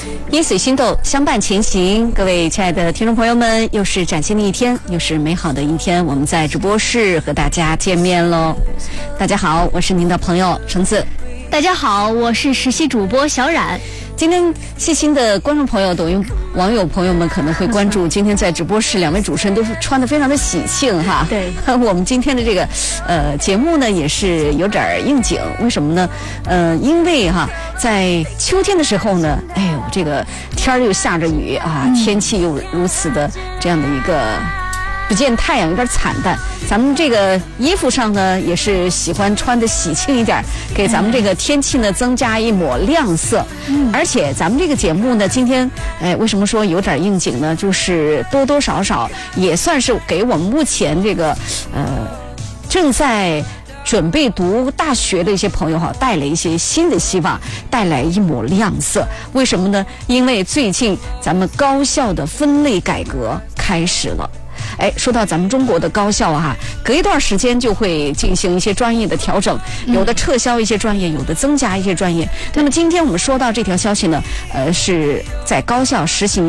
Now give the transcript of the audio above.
烟水心动，相伴前行。各位亲爱的听众朋友们，又是崭新的一天，又是美好的一天，我们在直播室和大家见面喽。大家好，我是您的朋友橙子。 大家好，我是实习主播小冉。 今天细心的观众朋友、抖音网友朋友们可能会关注，今天在直播室两位主持人都是穿得非常的喜庆哈。 对， 我们今天的这个节目呢也是有点应景，为什么呢？因为在秋天的时候呢，哎呦，这个天儿又下着雨啊，天气又如此的这样的一个不见太阳，有点惨淡。咱们这个衣服上呢，也是喜欢穿的喜庆一点，给咱们这个天气呢增加一抹亮色。而且咱们这个节目呢，今天为什么说有点应景呢？就是多多少少也算是给我们目前这个正在准备读大学的一些朋友带来一些新的希望，带来一抹亮色。为什么呢？因为最近咱们高校的分类改革开始了。说到咱们中国的高校隔一段时间就会进行一些专业的调整，有的撤销一些专业，有的增加一些专业。那么今天我们说到这条消息呢，是在高校实行